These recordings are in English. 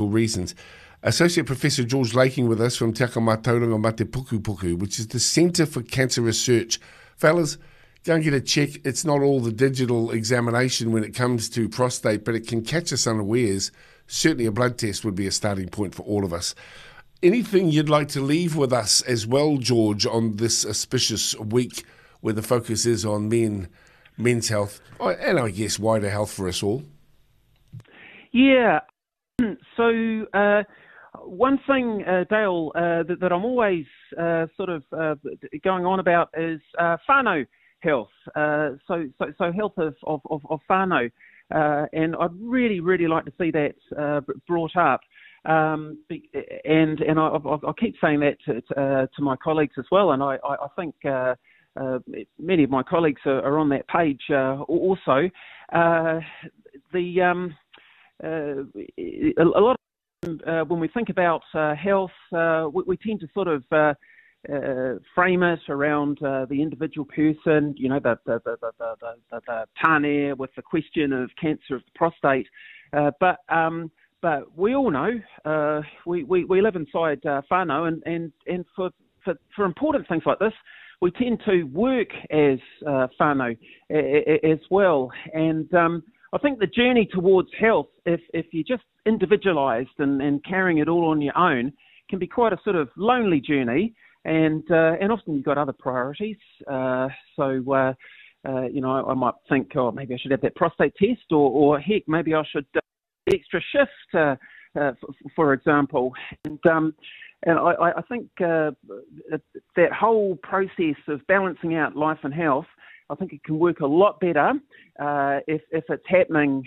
reasons. Associate Professor George Laking with us from Te Akamatauranga Mate Pukupuku, which is the Centre for Cancer Research. Fellas, go and get a check. It's not all the digital examination when it comes to prostate, but it can catch us unawares. Certainly a blood test would be a starting point for all of us. Anything you'd like to leave with us as well, George, on this auspicious week where the focus is on men's health, and I guess wider health for us all? Yeah. So one thing, Dale, that I'm always going on about is whānau health. So health of whānau, and I'd really like to see that brought up. And I keep saying that to my colleagues as well, and I think many of my colleagues are on that page also. A lot of when we think about health, we tend to sort of frame it around the individual person, you know, the tāne with the question of cancer of the prostate. But we all know we live inside whānau, and for important things like this, we tend to work as whānau as well. And I think the journey towards health, if you're just individualised and carrying it all on your own, can be quite a sort of lonely journey. And often you've got other priorities. So I might think, oh, maybe I should have that prostate test, or heck, maybe I should extra shift, for example. And I think that whole process of balancing out life and health, I think it can work a lot better if it's happening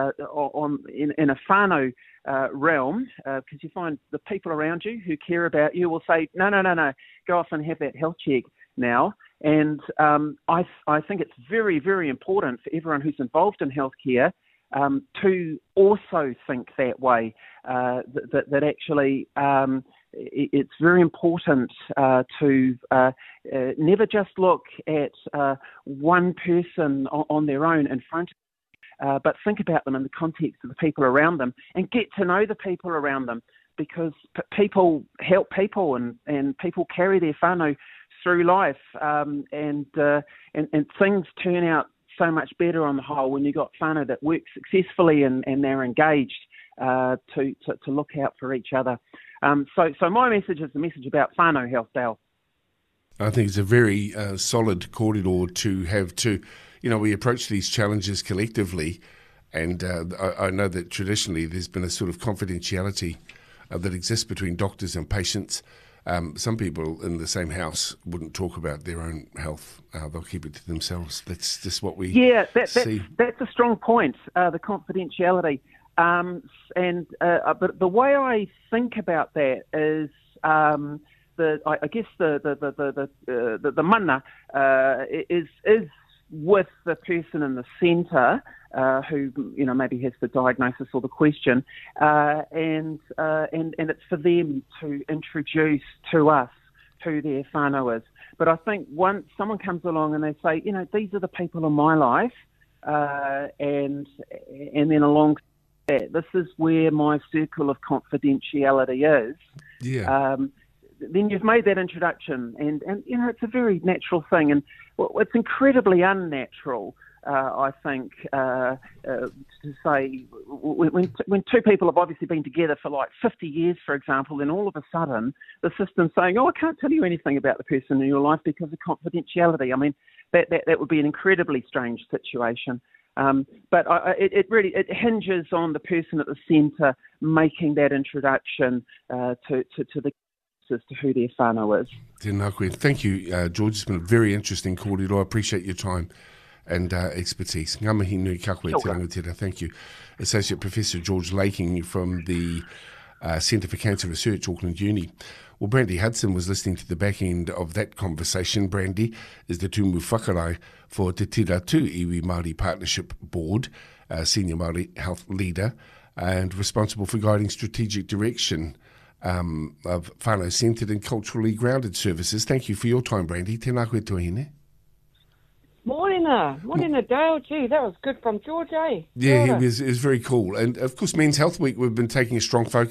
in a whānau realm, because you find the people around you who care about you will say, no, go off and have that health check now. And I think it's very, very important for everyone who's involved in healthcare to also think that way, that actually it's very important to never just look at one person on their own in front of them, but think about them in the context of the people around them and get to know the people around them, because people help people and people carry their whānau through life, and things turn out so much better on the whole when you've got whānau that work successfully and they're engaged to look out for each other. So my message is the message about whānau health, Dale. I think it's a very solid corridor to have to, we approach these challenges collectively, and I know that traditionally there's been a sort of confidentiality that exists between doctors and patients. Some people in the same house wouldn't talk about their own health. They'll keep it to themselves. That's just what we see. That's a strong point, the confidentiality. But the way I think about that is I guess the mana is with the person in the centre who maybe has the diagnosis or the question, and it's for them to introduce to us who their whānau is. But I think once someone comes along and they say, these are the people in my life, and then along that, this is where my circle of confidentiality is. Yeah. Then you've made that introduction, and it's a very natural thing, and it's incredibly unnatural, I think, to say when two people have obviously been together for like 50 years, for example, then all of a sudden the system's saying, oh, I can't tell you anything about the person in your life because of confidentiality. I mean, that would be an incredibly strange situation. But it hinges on the person at the centre making that introduction to the as to who their whānau is. Thank you, George. It's been a very interesting corridor. I appreciate your time and expertise. Ngā mihi nui ka koe, te rangatira. Thank you. Associate Professor George Laking from the Centre for Cancer Research, Auckland Uni. Well, Brandy Hudson was listening to the back end of that conversation. Brandy is the tumu whakarai for Te Tiratu Iwi Māori Partnership Board, Senior Māori Health Leader, and responsible for guiding strategic direction of whānau-centred and culturally grounded services. Thank you for your time, Brandy. Tēnā koe tuahine. Morena, Dale. Gee, that was good from George, eh? Yeah, it was very cool. And, of course, Men's Health Week, we've been taking a strong focus